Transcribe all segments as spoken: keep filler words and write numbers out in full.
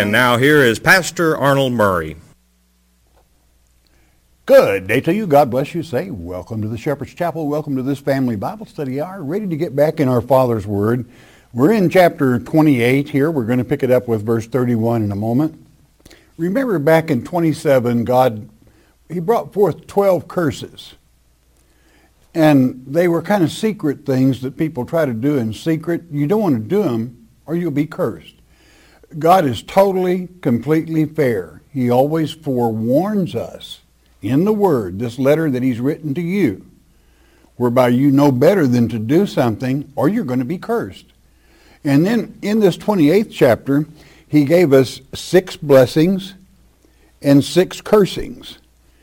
And now here is Pastor Arnold Murray. Good day to you. God bless you. Say, welcome to the Shepherd's Chapel. Welcome to this family Bible study hour. Ready to get back in our Father's Word. We're in chapter twenty-eight here. We're going to pick it up with verse thirty-one in a moment. Remember back in twenty-seven, God, he brought forth twelve curses. And they were kind of secret things that people try to do in secret. You don't want to do them or you'll be cursed. God is totally, completely fair. He always forewarns us in the Word, this letter that he's written to you, whereby you know better than to do something or you're going to be cursed. And then in this twenty-eighth chapter, he gave us six blessings and six cursings.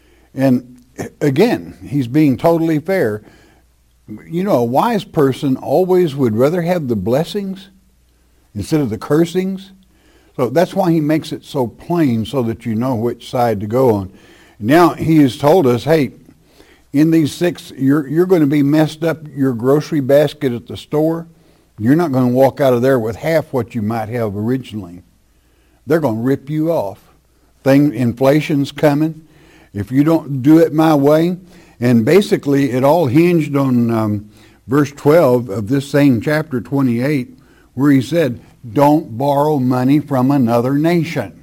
And again, he's being totally fair. You know, a wise person always would rather have the blessings instead of the cursings. So that's why he makes it so plain so that you know which side to go on. Now he has told us, hey, in these six, you're, you're going to be messed up your grocery basket at the store. You're not going to walk out of there with half what you might have originally. They're going to rip you off. Thing, inflation's coming. If you don't do it my way, and basically it all hinged on um, verse twelve of this same chapter twenty-eight, where he said, don't borrow money from another nation.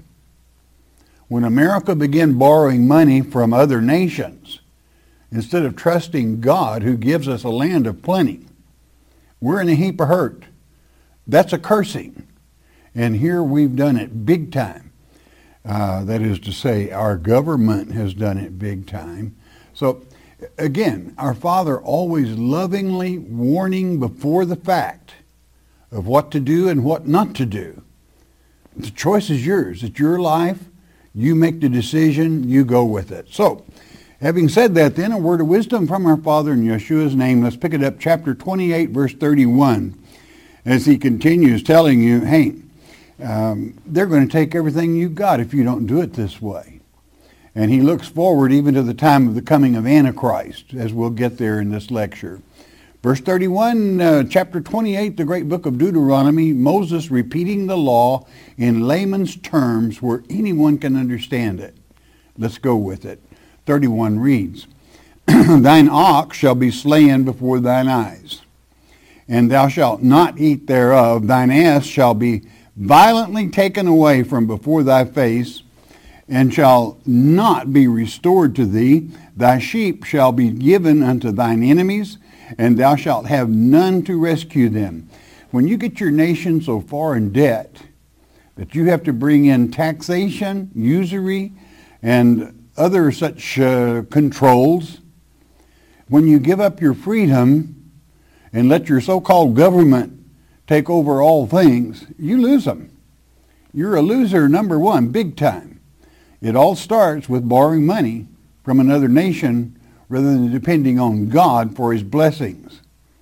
When America began borrowing money from other nations, instead of trusting God who gives us a land of plenty, we're in a heap of hurt. That's a cursing. And here we've done it big time. Uh, that is to say, our government has done it big time. So, again, our Father always lovingly warning before the fact of what to do and what not to do. The choice is yours. It's your life. You make the decision. You go with it. So, having said that, then, a word of wisdom from our Father in Yeshua's name. Let's pick it up, chapter twenty-eight, verse thirty-one, as he continues telling you, hey, um, they're going to take everything you got if you don't do it this way. And he looks forward even to the time of the coming of Antichrist, as we'll get there in this lecture. Verse thirty-one, uh, chapter twenty-eight, the great book of Deuteronomy, Moses repeating the law in layman's terms where anyone can understand it. Let's go with it. thirty-one reads, thine ox shall be slain before thine eyes, and thou shalt not eat thereof. Thine ass shall be violently taken away from before thy face, and shall not be restored to thee. Thy sheep shall be given unto thine enemies, and thou shalt have none to rescue them. When you get your nation so far in debt that you have to bring in taxation, usury, and other such uh, controls, when you give up your freedom and let your so-called government take over all things, you lose them. You're a loser, number one, big time. It all starts with borrowing money from another nation rather than depending on God for his blessings.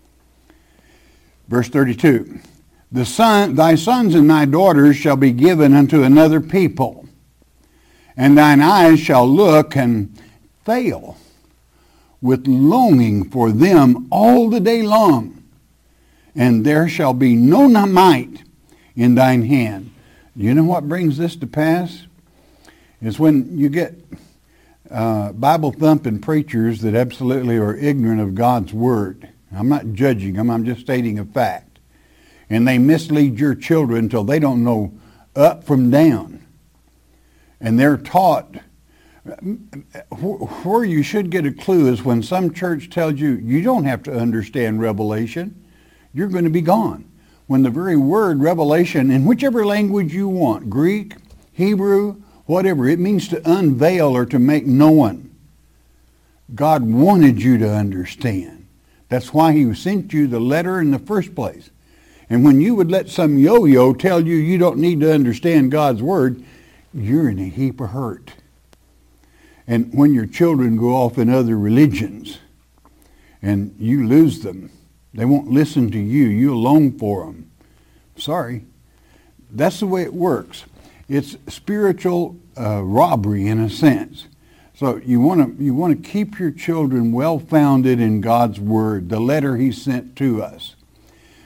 Verse thirty-two, the son, thy sons and thy daughters shall be given unto another people, and thine eyes shall look and fail with longing for them all the day long, and there shall be no might in thine hand. You know what brings this to pass? Is when you get uh, Bible-thumping preachers that absolutely are ignorant of God's Word. I'm not judging them, I'm just stating a fact. And they mislead your children until they don't know up from down. And they're taught, where you should get a clue is when some church tells you, you don't have to understand Revelation. You're going to be gone. When the very word revelation, in whichever language you want, Greek, Hebrew, whatever, it means to unveil or to make known. God wanted you to understand. That's why he sent you the letter in the first place. And when you would let some yo-yo tell you you don't need to understand God's word, you're in a heap of hurt. And when your children go off in other religions and you lose them, they won't listen to you. You'll long for them. Sorry. That's the way it works. It's spiritual uh, robbery in a sense. So you want to you want to keep your children well-founded in God's Word, the letter he sent to us.